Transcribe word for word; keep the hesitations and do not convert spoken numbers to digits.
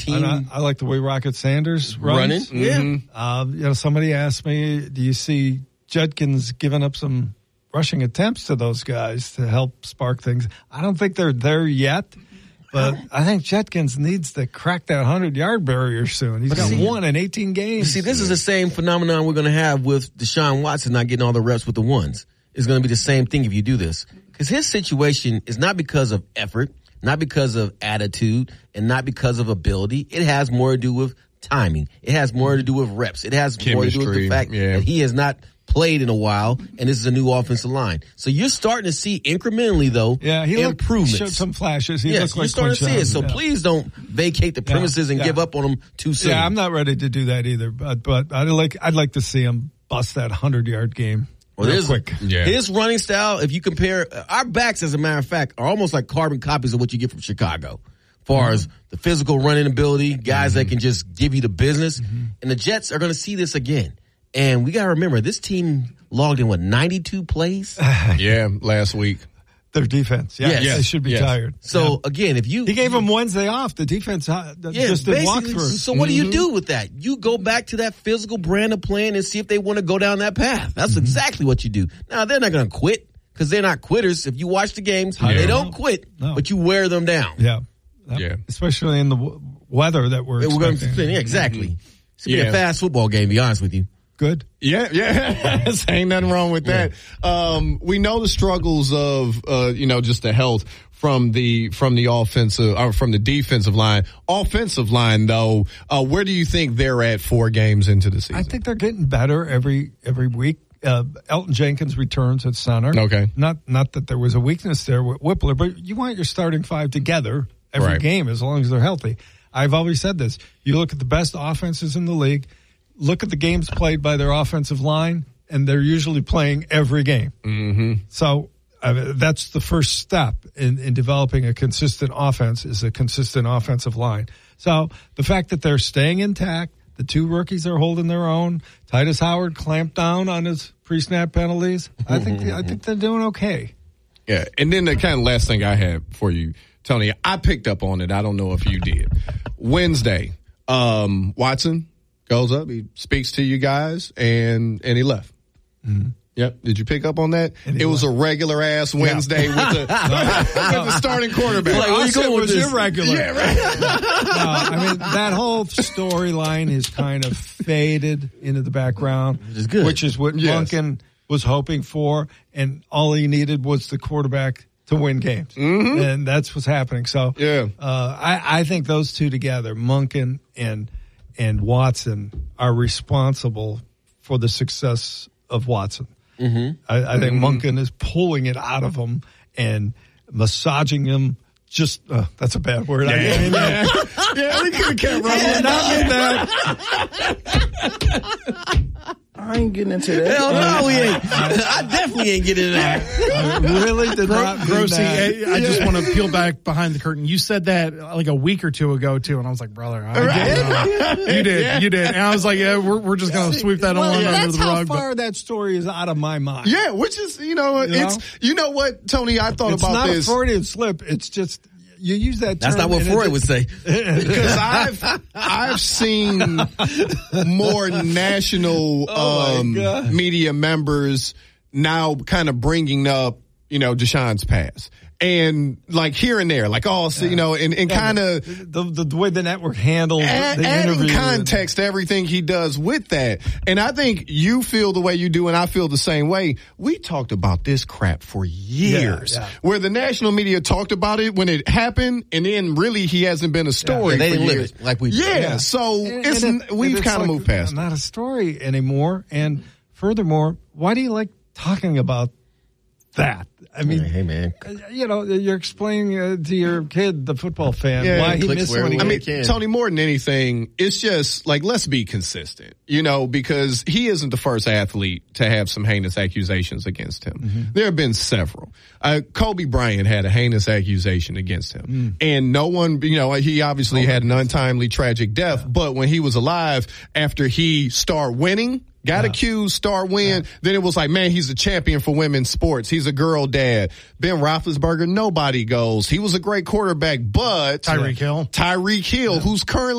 team. I, I like the way Rocket Sanders runs. Running, mm-hmm. yeah. Um, you know, somebody asked me, do you see Judkins giving up some rushing attempts to those guys to help spark things? I don't think they're there yet. But I think Judkins needs to crack that hundred-yard barrier soon. He's but got see, one in eighteen games. See, this is the same phenomenon we're going to have with Deshaun Watson not getting all the reps with the ones. It's going to be the same thing if you do this. Because his situation is not because of effort, not because of attitude, and not because of ability. It has more to do with timing. It has more to do with reps. It has Chemistry, more to do with the fact yeah. that he has not played in a while, and this is a new offensive line. So you're starting to see incrementally, though, yeah, he improvements. Looked, showed some flashes. He yes, looked like you're starting to see it. So yeah. please don't vacate the premises yeah, and yeah. give up on him too soon. Yeah, I'm not ready to do that either. But but I'd like I'd like to see him bust that hundred-yard game. Well, real quick. Yeah. His running style, if you compare our backs, as a matter of fact, are almost like carbon copies of what you get from Chicago. As far mm-hmm. as the physical running ability, guys mm-hmm. that can just give you the business. Mm-hmm. And the Jets are going to see this again. And we got to remember, this team logged in, what, ninety-two plays? yeah, last week. Their defense. Yeah, yes. they should be yes. tired. So, yeah. again, if you... He gave them Wednesday off. The defense uh, yeah, just did walkthrough. So what mm-hmm. do you do with that? You go back to that physical brand of playing and see if they want to go down that path. That's mm-hmm. exactly what you do. Now, they're not going to quit because they're not quitters. If you watch the games, yeah. they don't quit, no. but you wear them down. Yeah. Yeah. Especially in the w- weather that we're, we're expecting. Yeah, exactly. Mm-hmm. It's going to be yeah. a fast football game, to be honest with you. Good. Yeah, yeah. Ain't nothing wrong with that. Yeah. Um, we know the struggles of, uh, you know, just the health from the, from the offensive, or from the defensive line. Offensive line, though, uh, where do you think they're at four games into the season? I think they're getting better every, every week. Uh, Elton Jenkins returns at center. Okay. Not, not that there was a weakness there with Whippler, but you want your starting five together every right. game as long as they're healthy. I've always said this. You look at the best offenses in the league, look at the games played by their offensive line, and they're usually playing every game. Mm-hmm. So uh, that's the first step in, in developing a consistent offense is a consistent offensive line. So the fact that they're staying intact, the two rookies are holding their own. Titus Howard clamped down on his pre-snap penalties. I think I think they're doing okay. Yeah, and then the kind of last thing I had for you, Tony, I picked up on it. I don't know if you did. Wednesday, um, Watson goes up, he speaks to you guys, and and he left. Mm-hmm. Yep. Did you pick up on that? It was a regular ass Wednesday yeah. with, the, with the starting quarterback. Like, where you going with was this? Irregular. Yeah, right. no, I mean, that whole storyline is kind of faded into the background, which is good. Which is what yes. Monken was hoping for, and all he needed was the quarterback to win games. Mm-hmm. And that's what's happening. So yeah. uh, I, I think those two together, Monken and and Watson, are responsible for the success of Watson. Mm-hmm. I, I think mm-hmm. Monken is pulling it out of him and massaging him. Just uh, that's a bad word. Yeah, I didn't mean that. yeah, we could have kept rolling. Not mean that. I ain't getting into that. Hell no, we ain't. I definitely ain't getting into that. I really did Gro- not mean Grossy, that. I, I just want to peel back behind the curtain. You said that like a week or two ago too, and I was like, brother, I right. you did, yeah. you did. And I was like, yeah, we're we're just gonna sweep that well, on yeah, under that's the how rug. far that story is out of my mind. Yeah, which is, you know, You it's, know? you know what, Tony, I thought It's about not this. a Freudian slip. It's just, you use that term. That's not what Freud it, would say. Because I've I've seen more national Oh um, media members now kind of bringing up, you know, Deshaun's past. And like here and there, like oh, so, you know, and, and Yeah, kind of the, the the way the network handles add, the adding interview. context to everything he does with that. And I think you feel the way you do, and I feel the same way. We talked about this crap for years, Yeah, yeah. where the national media talked about it when it happened, and then really he hasn't been a story. Yeah, they for didn't live years. it like we did. Yeah, Yeah. so And- it's and it- we've and it's kind of like moved past it. not a story anymore. And furthermore, why do you like talking about that? I mean, hey man, you know, you're explaining uh, to your kid, the football fan, Yeah, why he clicks missed where when he we I got mean, can. Tony, more than anything, it's just like, let's be consistent, you know, because he isn't the first athlete to have some heinous accusations against him. Mm-hmm. There have been several. Uh, Kobe Bryant had a heinous accusation against him. Mm. And no one, you know, he obviously oh, had an untimely, tragic death, yeah. but when he was alive, after he started winning, got yeah. accused, star win. Yeah. Then it was like, man, he's a champion for women's sports. He's a girl dad. Ben Roethlisberger, nobody goes. He was a great quarterback, but Tyreek Hill. Tyreek Hill, yeah. who's currently